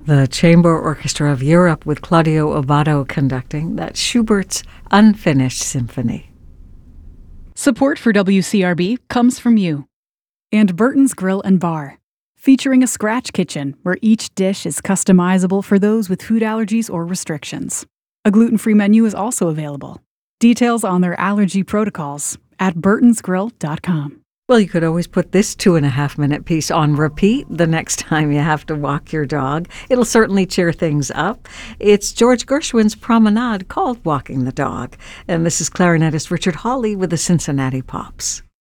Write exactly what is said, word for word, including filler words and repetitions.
The Chamber Orchestra of Europe with Claudio Abbado conducting. That's Schubert's Unfinished Symphony. Support for W C R B comes from you. And Burton's Grill and Bar, featuring a scratch kitchen where each dish is customizable for those with food allergies or restrictions. A gluten-free menu is also available. Details on their allergy protocols at burtons grill dot com. Well, you could always put this two and a half minute piece on repeat the next time you have to walk your dog. It'll certainly cheer things up. It's George Gershwin's Promenade called Walking the Dog. And this is clarinetist Richard Hawley with the Cincinnati Pops.